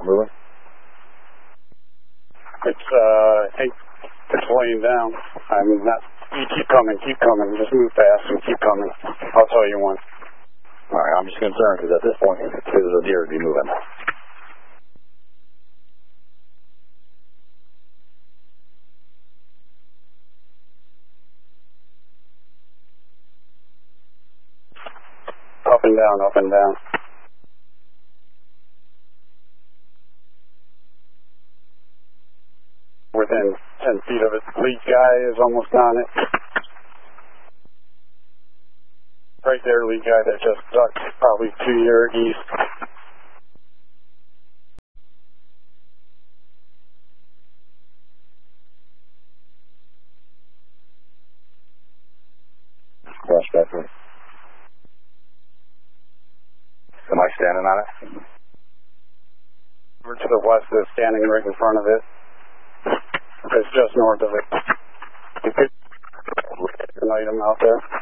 moving? It's laying down. I mean, you keep coming. Just move fast and keep coming. I'll tell you when. All right, I'm just concerned because at this point, there's a deer to be moving. Up and down, up and down. Within 10 feet of it. Lead guy is almost on it. Right there, lead guy that just ducked, probably to your east. Prospector. Am I standing on it? Over to the west, is standing right in front of it. It's just north of it. You could an item out there.